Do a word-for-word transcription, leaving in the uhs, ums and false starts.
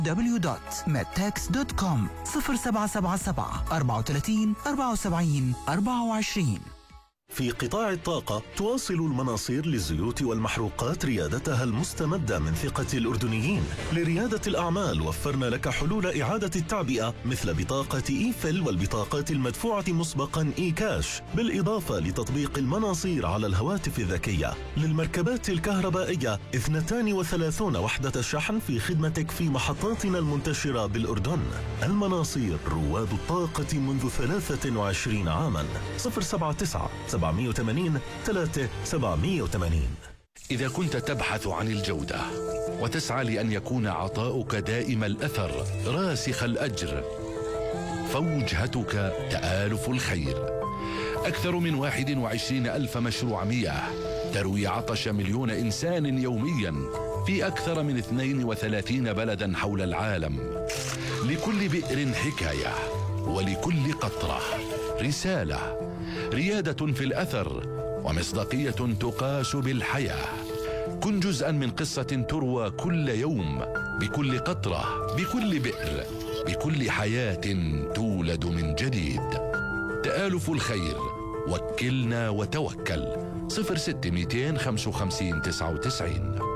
دبليو دوت ميدتكس دوت كوم صفر سبعة سبعة سبعة أربعة ثلاثين أربعة وسبعين أربعة وعشرين. في قطاع الطاقة تواصل المناصير للزيوت والمحروقات ريادتها المستمدة من ثقة الأردنيين. لريادة الأعمال وفرنا لك حلول إعادة التعبئة مثل بطاقة إيفل والبطاقات المدفوعة مسبقا إي كاش، بالإضافة لتطبيق المناصير على الهواتف الذكية. للمركبات الكهربائية اثنتان وثلاثون وحدة شحن في خدمتك في محطاتنا المنتشرة بالأردن. المناصير رواد الطاقة منذ ثلاثة وعشرين عاما. صفر سبعة تسعة سبعمائة وثمانين ثلاثة سبعمائة وثمانين. إذا كنت تبحث عن الجودة وتسعى لأن يكون عطاؤك دائم الأثر راسخ الأجر، فوجهتك تآلف الخير. أكثر من واحد وعشرين ألف مشروع مياه تروي عطش مليون إنسان يوميا في أكثر من اثنين وثلاثين بلدا حول العالم. لكل بئر حكاية، ولكل قطرة رسالة. ريادة في الأثر ومصداقية تقاس بالحياة. كن جزءا من قصة تروى كل يوم، بكل قطرة، بكل بئر، بكل حياة تولد من جديد. تآلف الخير، وكلنا وتوكل. صفر ستة مئتين خمسة وخمسين تسعة وتسعين.